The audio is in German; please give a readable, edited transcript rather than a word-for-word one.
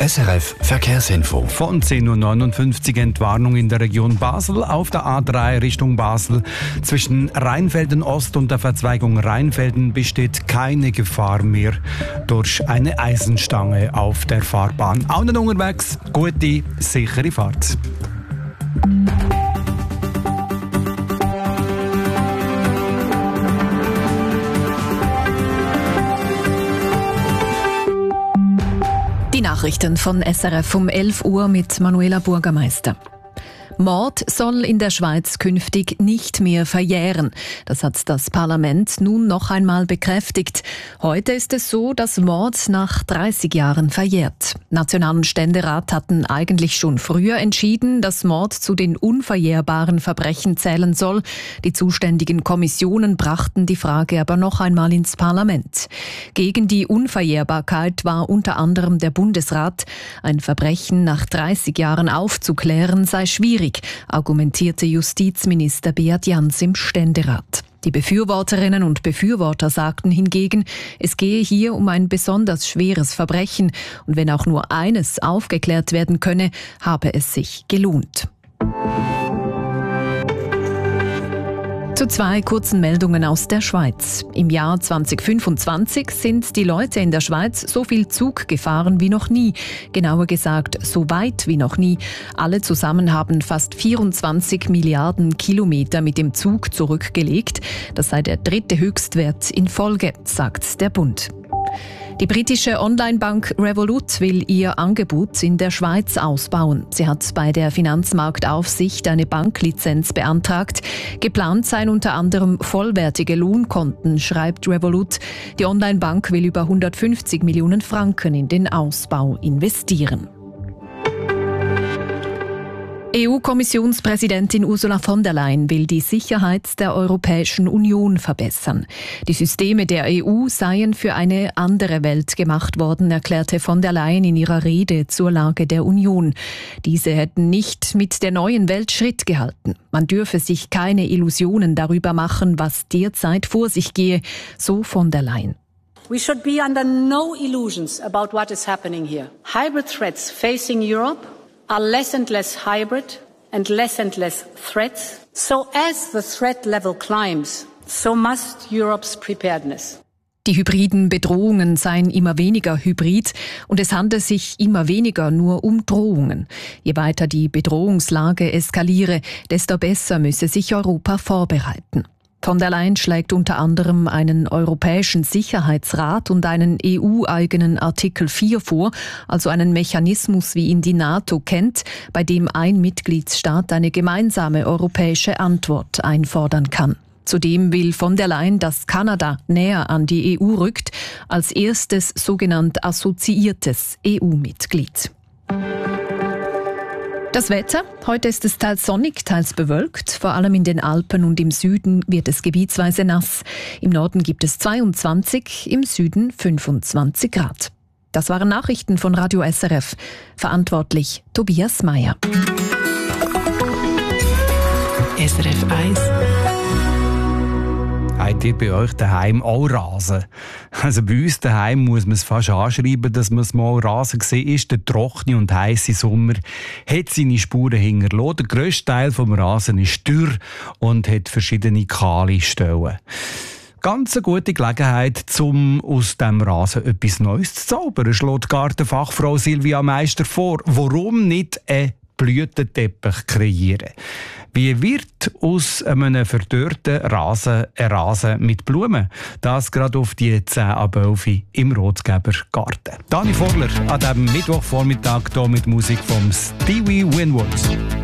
SRF Verkehrsinfo. Von 10.59 Uhr Entwarnung in der Region Basel auf der A3 Richtung Basel. Zwischen Rheinfelden Ost und der Verzweigung Rheinfelden besteht keine Gefahr mehr durch eine Eisenstange auf der Fahrbahn. Allen unterwegs gute, sichere Fahrt. Die Nachrichten von SRF um 11 Uhr mit Manuela Bürgermeister. Mord soll in der Schweiz künftig nicht mehr verjähren. Das hat das Parlament nun noch einmal bekräftigt. Heute ist es so, dass Mord nach 30 Jahren verjährt. National- und Ständerat hatten eigentlich schon früher entschieden, dass Mord zu den unverjährbaren Verbrechen zählen soll. Die zuständigen Kommissionen brachten die Frage aber noch einmal ins Parlament. Gegen die Unverjährbarkeit war unter anderem der Bundesrat. Ein Verbrechen nach 30 Jahren aufzuklären sei schwierig, argumentierte Justizminister Beat Jans im Ständerat. Die Befürworterinnen und Befürworter sagten hingegen, es gehe hier um ein besonders schweres Verbrechen und wenn auch nur eines aufgeklärt werden könne, habe es sich gelohnt. Zu zwei kurzen Meldungen aus der Schweiz. Im Jahr 2025 sind die Leute in der Schweiz so viel Zug gefahren wie noch nie. Genauer gesagt, so weit wie noch nie. Alle zusammen haben fast 24 Milliarden Kilometer mit dem Zug zurückgelegt. Das sei der dritte Höchstwert in Folge, sagt der Bund. Die britische Online-Bank Revolut will ihr Angebot in der Schweiz ausbauen. Sie hat bei der Finanzmarktaufsicht eine Banklizenz beantragt. Geplant seien unter anderem vollwertige Lohnkonten, schreibt Revolut. Die Online-Bank will über 150 Millionen Franken in den Ausbau investieren. EU-Kommissionspräsidentin Ursula von der Leyen will die Sicherheit der Europäischen Union verbessern. Die Systeme der EU seien für eine andere Welt gemacht worden, erklärte von der Leyen in ihrer Rede zur Lage der Union. Diese hätten nicht mit der neuen Welt Schritt gehalten. Man dürfe sich keine Illusionen darüber machen, was derzeit vor sich gehe, so von der Leyen. We should be under no illusions about what is happening here. Hybrid threats facing Europe are less and less hybrid and less threats. So as the threat level climbs, so must Europe's preparedness. Die hybriden Bedrohungen seien immer weniger hybrid und es handle sich immer weniger nur um Drohungen. Je weiter die Bedrohungslage eskaliere, desto besser müsse sich Europa vorbereiten. Von der Leyen schlägt unter anderem einen Europäischen Sicherheitsrat und einen EU-eigenen Artikel 4 vor, also einen Mechanismus, wie ihn die NATO kennt, bei dem ein Mitgliedsstaat eine gemeinsame europäische Antwort einfordern kann. Zudem will von der Leyen, dass Kanada näher an die EU rückt, als erstes sogenannt assoziiertes EU-Mitglied. Das Wetter. Heute ist es teils sonnig, teils bewölkt. Vor allem in den Alpen und im Süden wird es gebietsweise nass. Im Norden gibt es 22, im Süden 25 Grad. Das waren Nachrichten von Radio SRF. Verantwortlich Tobias Meyer. SRF 1. Habt ihr bei euch daheim auch Rasen? Also bei uns daheim muss man es fast anschreiben, dass man es mal Rasen gesehen ist. Der trockene und heisse Sommer hat seine Spuren hinterlassen. Der grösste Teil des Rasen ist dürr und hat verschiedene kahle Stellen. Ganz eine gute Gelegenheit, um aus diesem Rasen etwas Neues zu zaubern, schlägt Gartenfachfrau Silvia Meister vor. Warum nicht ein Blütenteppich kreieren? Wie wird aus einem verdörrten Rasen ein Rasen mit Blumen? Das gerade auf die 10 ab 11 im Rotgeber Garten. Dani Vorler an diesem Mittwochvormittag hier mit Musik von Stevie Winwood.